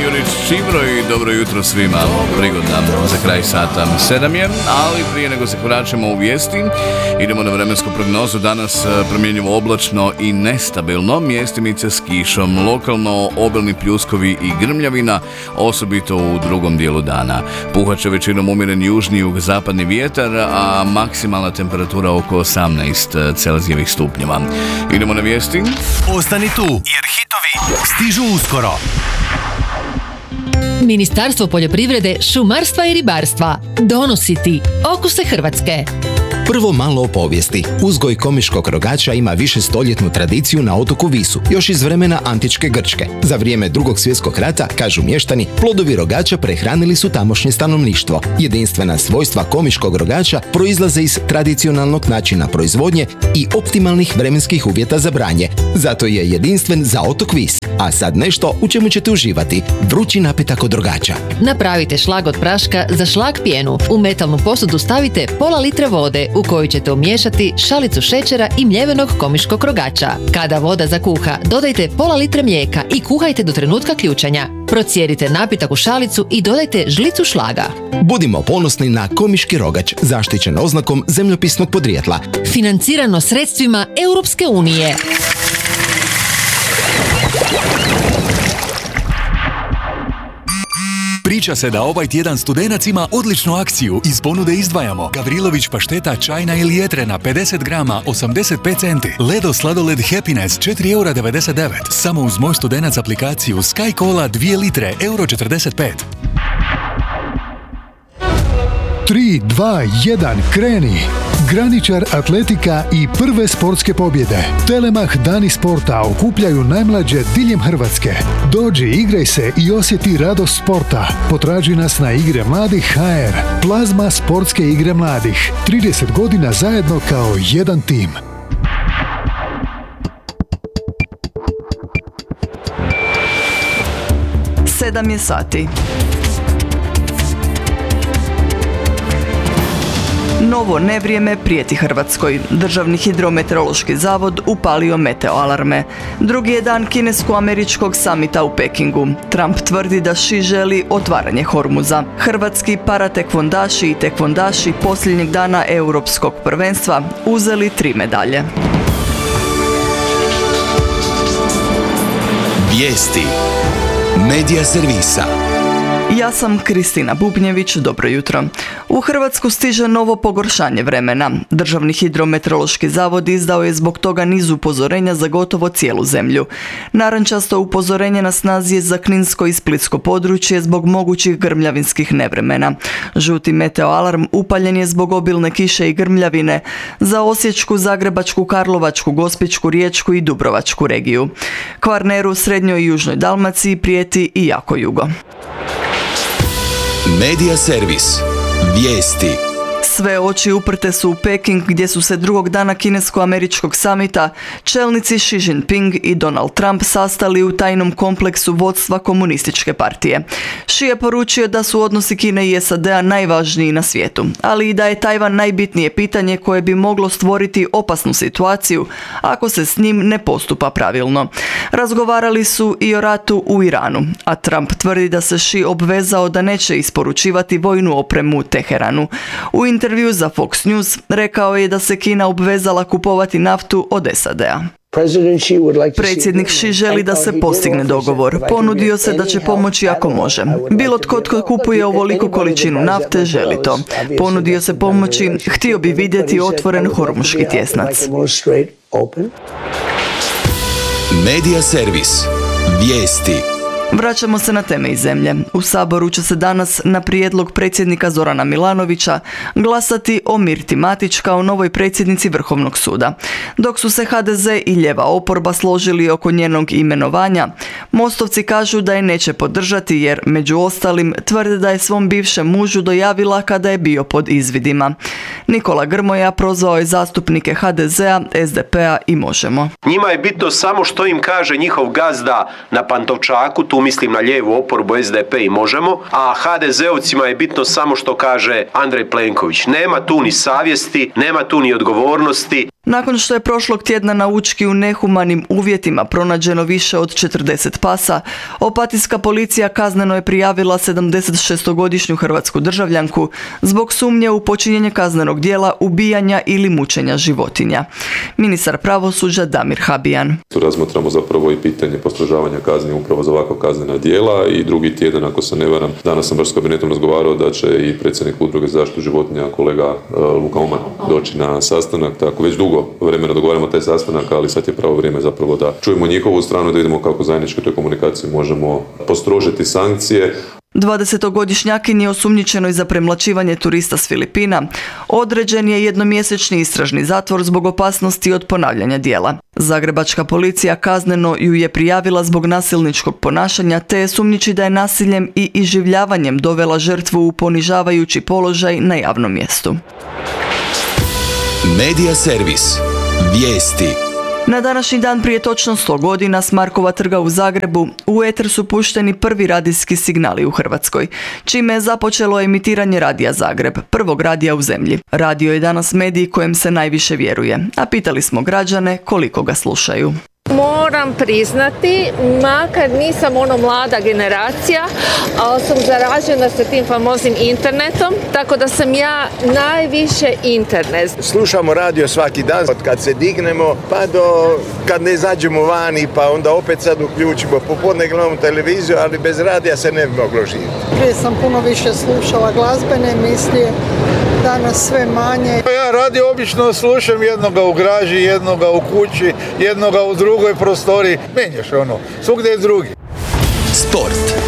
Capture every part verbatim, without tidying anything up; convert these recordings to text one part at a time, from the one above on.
Jurić Čivro i dobro jutro svima. Prigodna za kraj sata sedam je, ali prije nego se koračemo u vijesti, idemo na vremensku prognozu. Danas promjenjivo oblačno i nestabilno, mjestimice s kišom, lokalno obilni pljuskovi i grmljavina, osobito u drugom dijelu dana. Puhat će većinom umjeren južni jug-zapadni vjetar, a maksimalna temperatura oko osamnaest celzijevih stupnjeva. Idemo na vijesti. Ostani tu, jer hitovi stižu uskoro. Ministarstvo poljoprivrede, šumarstva i ribarstva donosi ti Okuse Hrvatske. Prvo malo o povijesti. Uzgoj komiškog rogača ima više stoljetnu tradiciju na otoku Visu, još iz vremena antičke Grčke. Za vrijeme Drugog svjetskog rata, kažu mještani, plodovi rogača prehranili su tamošnje stanovništvo. Jedinstvena svojstva komiškog rogača proizlaze iz tradicionalnog načina proizvodnje i optimalnih vremenskih uvjeta za branje. Zato je jedinstven za otok Vis. A sad nešto u čemu ćete uživati. Vrući napitak od rogača. Napravite šlag od praška za šlag pjenu. U metalnu posudu stavite pola litre vode u koju ćete umiješati šalicu šećera i mljevenog komiškog rogača. Kada voda zakuha, dodajte pola litre mlijeka i kuhajte do trenutka ključanja. Procijedite napitak u šalicu i dodajte žlicu šlaga. Budimo ponosni na komiški rogač, zaštićen oznakom zemljopisnog podrijetla. Financirano sredstvima Europske unije. Priča se da ovaj tjedan Studenac ima odličnu akciju. Iz ponude izdvajamo Gavrilović pašteta čajna ili jetrena pedeset grama osamdeset pet centi. Ledo sladoled Happiness četiri eura devedeset devet. Samo uz Moj Studenac aplikaciju Sky Cola dvije litre euro četrdeset pet. tri, dva, jedan, kreni! Graničar atletika i prve sportske pobjede. Telemach Dani sporta okupljaju najmlađe diljem Hrvatske. Dođi, igraj se i osjeti radost sporta. Potraži nas na Igre mladih ha er. Plazma sportske igre mladih. trideset godina zajedno kao jedan tim. Sedam je sati. Novo nevrijeme prijeti Hrvatskoj. Državni hidrometeorološki zavod upalio meteoalarme. Drugi je dan kinesko-američkog samita u Pekingu. Trump tvrdi da Xi želi otvaranje Hormuza. Hrvatski paratekvondaši i tekvondaši posljednjeg dana europskog prvenstva uzeli tri medalje. Vijesti Medija servisa. Ja sam Kristina Bubnjević, dobro jutro. U Hrvatsku stiže novo pogoršanje vremena. Državni hidrometeorološki zavod izdao je zbog toga niz upozorenja za gotovo cijelu zemlju. Narančasto upozorenje na snazi je za kninsko i splitsko područje zbog mogućih grmljavinskih nevremena. Žuti meteoalarm upaljen je zbog obilne kiše i grmljavine za Osječku, Zagrebačku, Karlovačku, Gospićku, Riječku i Dubrovačku regiju. Kvarneru, Srednjoj i Južnoj Dalmaciji prijeti i jako jugo. Medija servis. Vijesti. Sve oči uprte su u Peking gdje su se drugog dana kinesko-američkog samita čelnici Xi Jinping i Donald Trump sastali u tajnom kompleksu vodstva komunističke partije. Xi je poručio da su odnosi Kine i es a de a najvažniji na svijetu, ali i da je Tajvan najbitnije pitanje koje bi moglo stvoriti opasnu situaciju ako se s njim ne postupa pravilno. Razgovarali su i o ratu u Iranu, a Trump tvrdi da se Xi obvezao da neće isporučivati vojnu opremu Teheranu. U intervju za Fox News rekao je da se Kina obvezala kupovati naftu od es a de a. Predsjednik Xi želi da se postigne dogovor. Ponudio se da će pomoći ako može. Bilo tko tko kupuje ovoliku količinu nafte želi to. Ponudio se pomoći, htio bi vidjeti otvoren hormuški tjesnac. Medija servis. Vijesti. Vraćamo se na teme iz zemlje. U Saboru će se danas na prijedlog predsjednika Zorana Milanovića glasati o Mirti Matić kao novoj predsjednici Vrhovnog suda. Dok su se ha de ze i lijeva oporba složili oko njenog imenovanja, Mostovci kažu da je neće podržati jer, među ostalim, tvrde da je svom bivšem mužu dojavila kada je bio pod izvidima. Nikola Grmoja prozvao je zastupnike ha de ze a, es de pe a i Možemo. Njima je bitno samo što im kaže njihov gazda na Pantovčaku, tu mislim na lijevu oporbu es de pe i Možemo, a ha de zeovcima je bitno samo što kaže Andrej Plenković. Nema tu ni savjesti, nema tu ni odgovornosti. Nakon što je prošlog tjedna na Učki u nehumanim uvjetima pronađeno više od četrdeset pasa, opatijska policija kazneno je prijavila sedamdesetšestogodišnju hrvatsku državljanku zbog sumnje u počinjenje kaznenog djela ubijanja ili mučenja životinja. Ministar pravosuđa Damir Habijan. Tu razmatramo zapravo i pitanje postrožavanja kazni upravo za ovakva kaznena djela i drugi tjedan, ako se ne varam, danas sam baš s kabinetom razgovarao da će i predsjednik Udruge za zaštitu životinja kolega uh, Luka Oman doći na sastanak, tako već dugo vremena dogovaramo taj sastanak, ali sad je pravo vrijeme zapravo da čujemo njihovu stranu, da vidimo kako zajednički u toj komunikaciji možemo postrožiti sankcije. dvadesetogodišnjakinji osumnjičenoj za premlaćivanje turista s Filipina određen je jednomjesečni istražni zatvor zbog opasnosti od ponavljanja djela. Zagrebačka policija kazneno ju je prijavila zbog nasilničkog ponašanja te je sumnjiči da je nasiljem i iživljavanjem dovela žrtvu u ponižavajući položaj na javnom mjestu. Medija servis. Vijesti. Na današnji dan prije točno sto godina s Markova trga u Zagrebu u eter su pušteni prvi radijski signali u Hrvatskoj, čime je započelo emitiranje Radija Zagreb, prvog radija u zemlji. Radio je danas medij kojem se najviše vjeruje, a pitali smo građane koliko ga slušaju. Moram priznati, makar nisam ono mlada generacija, ali sam zaražena sa tim famoznim internetom, tako da sam ja najviše internet. Slušamo radio svaki dan, od kad se dignemo pa do kad ne izađemo vani, pa onda opet sad uključimo. Popodne gledamo televiziju, ali bez radija se ne bi moglo živjeti. Prije sam puno više slušala glazbene emisije, danas sve manje. Ja radio obično slušam jednoga u graži, jednoga u kući, jednoga u drugoj prostoriji. Menjaš ono, svugdje je drugi. Sport.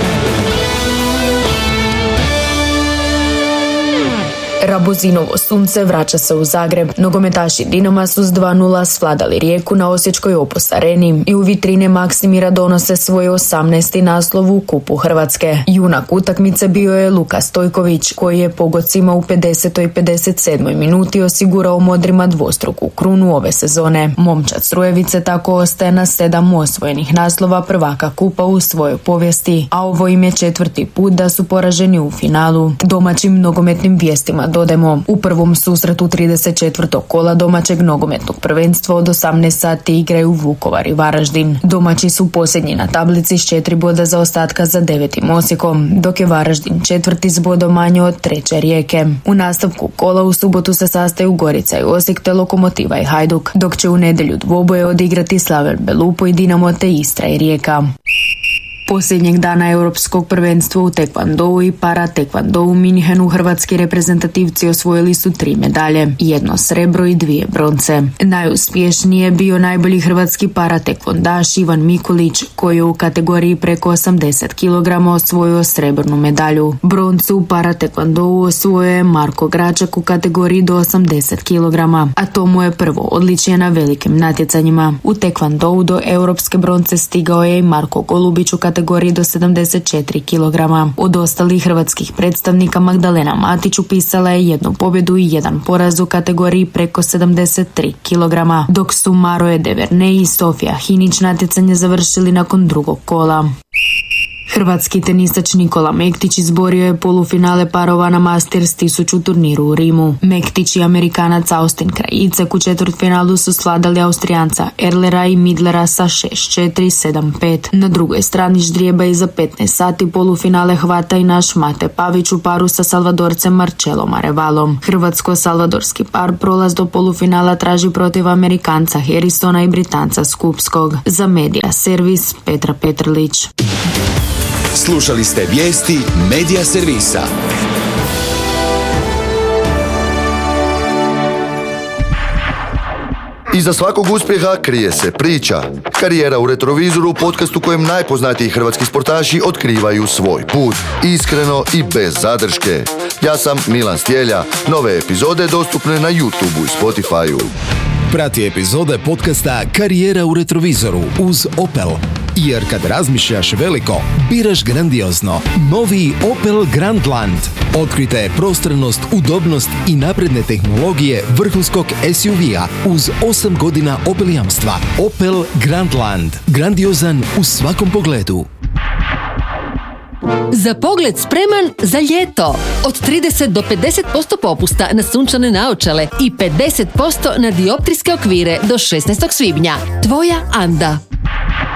Rabuzinovo sunce vraća se u Zagreb. Nogometaši Dinama su s dva nula svladali Rijeku na osječkoj Opus areni i u vitrine Maksimira donose svoj osamnaesti naslov u Kupu Hrvatske. Junak utakmice bio je Luka Stojković, koji je pogodcima u pedesetoj i pedeset sedmoj minuti osigurao Modrima dvostruku krunu ove sezone. Momčad Strujevice tako ostaje na sedam osvojenih naslova prvaka Kupa u svojoj povijesti, a ovo im je četvrti put da su poraženi u finalu. Domaćim nogometnim vijestima dodajemo, u prvom susretu trideset četvrtog kola domaćeg nogometnog prvenstva od osamnaest sati igraju Vukovar i Varaždin. Domaći su posljednji na tablici s četiri boda zaostatka za devetim Osijekom, dok je Varaždin četvrti s bodom manje od treće Rijeke. U nastavku kola u subotu se sastaju Gorica i Osijek te Lokomotiva i Hajduk, dok će u nedjelju dvoboje odigrati Slaven Belupo i Dinamo te Istra i Rijeka. Posljednjeg dana europskog prvenstva u tekvandou i para tekvandou u Minhenu hrvatski reprezentativci osvojili su tri medalje, jedno srebro i dvije bronce. Najuspješniji je bio najbolji hrvatski para tekvondaš Ivan Mikulić, koji je u kategoriji preko osamdeset kilograma osvojio srebrnu medalju. Broncu u para tekvandou osvojio je Marko Gračak u kategoriji do osamdeset kilograma, a to mu je prvo odličje na velikim natjecanjima. U tekvandou do europske bronce stigao je i Marko Golubić u kategoriji do sedamdeset četiri kilograma. Od ostalih hrvatskih predstavnika Magdalena Matić upisala je jednu pobjedu i jedan poraz u kategoriji preko sedamdeset tri kilograma, dok su Maroje Deverne i Sofija Hinić natjecanje završili nakon drugog kola. Hrvatski tenisač Nikola Mektić izborio je polufinale parova na Masters tisuću turniru u Rimu. Mektić i Amerikanac Austin Krajicek u četvrtfinalu su svladali Austrijanca Erlera i Midlera sa šest četiri sedam pet. Na drugoj strani ždrijeba iza petnaest sati polufinale hvata i naš Mate Pavić u paru sa Salvadorcem Marcelom Arevalom. Hrvatsko-salvadorski par prolaz do polufinala traži protiv Amerikanca Harrisona i Britanca Skupskog. Za Medija servis Petra Petrlić. Slušali ste vijesti Medija servisa. Iza svakog uspjeha krije se priča. Karijera u Retrovizoru, podcastu kojem najpoznatiji hrvatski sportaši otkrivaju svoj put. Iskreno i bez zadrške. Ja sam Milan Stjelja. Nove epizode dostupne na YouTubeu i Spotifyu. Prati epizode podcasta Karijera u Retrovizoru uz Opel. Jer kad razmišljaš veliko, biraš grandiozno. Novi Opel Grandland. Otkrijte prostornost, udobnost i napredne tehnologije vrhunskog es u vea uz osam godina Opel jamstva. Opel Grandland. Grandiozan u svakom pogledu. Za pogled spreman za ljeto. Od trideset do pedeset posto popusta na sunčane naočale i pedeset posto na dioptrijske okvire do šesnaestog svibnja. Tvoja Anda.